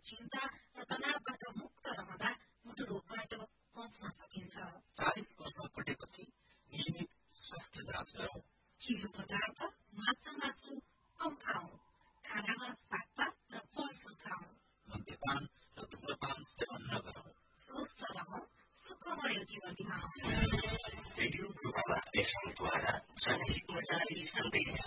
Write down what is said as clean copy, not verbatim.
चिन्ता र तनावबाट मुक्त रहँदा मुटु रोगबाट बच्न सकिन्छ। 40 वर्ष कटेपछि नियमित स्वास्थ्य जाँच गरौँ। चिसो पदार्थ, माछा मासु कम खाऊ। खानामा सागपात र फलफूल खाऊ। मद्यपान र धुम्रपान सेवन नगरौँ। स्वस्थ रहौं, सुखमय जीवन बिताउँ। रेडियो प्रभावा FM द्वारा जनहितमा जारी सन्देश।